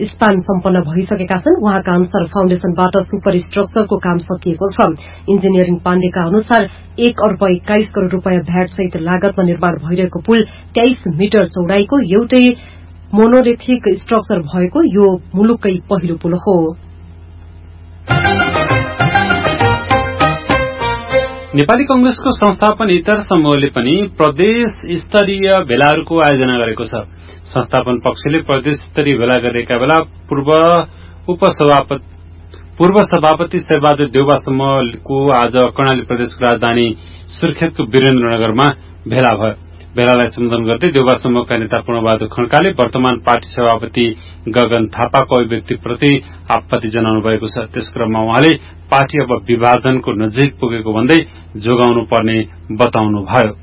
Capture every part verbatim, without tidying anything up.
Span सम्पन्न भइसकेका छन्। उहाँका अनुसार फाउन्डेशनबाट सुपर स्ट्रक्चरको काम सकिएको छ। इन्जिनियरिङ पाण्डेका अनुसार एक अर्ब एक्काइस करोड़ रूपियाँ भ्याट सहित लागतमा निर्माण भइरहेको पुल तेइस मिटर चौड़ाईको एउटै मोनोलिथिक स्ट्रक्चर भएको यो मुलुककै पहिलो पुल हो। नेपाली कंग्रेसको संस्थापन इतर समूहले पनि प्रदेश स्तरीय भेलाहरूको आयोजना गरेको छ। संस्थापन पक्षले प्रदेश स्तरीय भेला गरेका बेला पूर्व उपसभापति पूर्व सभापति शेरबहादुर देउवा समूहको आज कर्णाली प्रदेशको राजधानी सुर्खेतको वीरेन्द्रनगरमा भेला भयो। भेलालाई सम्बोधन गर्दै देउवा समूहका नेता पूर्णबहादुर खड्काले वर्तमान पार्टी सभापति गगन थापाको अभिव्यक्तिप्रति आपत्ति जनाउनु भएको छ। त्यस क्रममा उहाँले पार्टी अब विभाजनको नजिक पुगेको भन्दै जोगाउनु पर्ने बताउनुभयो।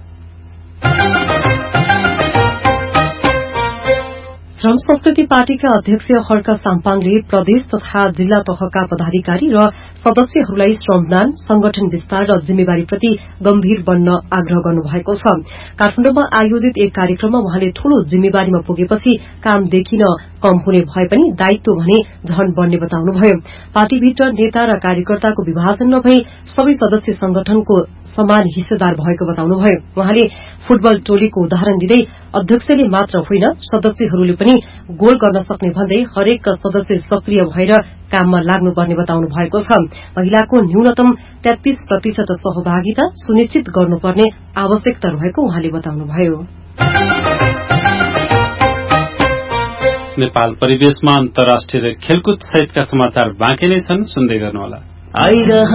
श्रम संस्कृति पार्टीका अध्यक्ष हर्क साम्पाङले प्रदेश तथा जिल्ला तहका पदाधिकारी र सदस्यहरूलाई श्रमदान, संगठन विस्तार र जिम्मेवारीप्रति गम्भीर बन्न आग्रह गर्नुभएको छ। काठमाडौँमा आयोजित एक कार्यक्रममा उहाँले ठूलो जिम्मेवारीमा पुगेपछि काम देखिन कम हुने भए पनि दायित्व भने झन बढ़ने बताउनुभयो। पार्टीभित्र नेता र कार्यकर्ताको विभाजन नभई सबै सदस्य संगठनको समान हिस्सेदार भएको बताउनुभयो। उहाँले फुटबल टोलीको उदाहरण दिँदै अध्यक्षले मात्र होइन सदस्यहरूले पनि गोल गर्न सक्ने भन्दै हरेक सदस्य सक्रिय भएर काममा लाग्नुपर्ने बताउनु भएको छ। महिलाको न्यूनतम तेत्तीस प्रतिशत सहभागिता सुनिश्चित गर्नुपर्ने आवश्यकता रहेको उहाँले बताउनुभयो। नेपाल परिवेशमा अन्तर्राष्ट्रिय खेलकुद सहितका समाचार बाँकी नै छन्, सुन्दै गर्नुहोला। आइरह